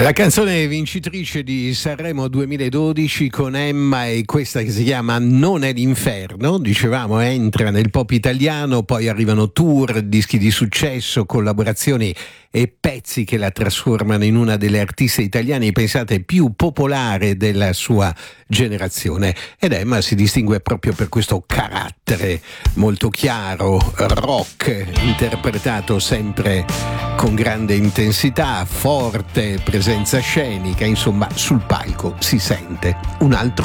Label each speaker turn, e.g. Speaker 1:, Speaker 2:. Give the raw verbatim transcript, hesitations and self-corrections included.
Speaker 1: La canzone vincitrice di Sanremo duemiladodici con Emma e questa che si chiama Non è l'inferno, dicevamo entra nel pop italiano, poi arrivano tour, dischi di successo, collaborazioni e pezzi che la trasformano in una delle artiste italiane, pensate, più popolare della sua generazione. Ed Emma si distingue proprio per questo carattere molto chiaro, rock, interpretato sempre con grande intensità, forte presenza scenica, insomma sul palco si sente un altro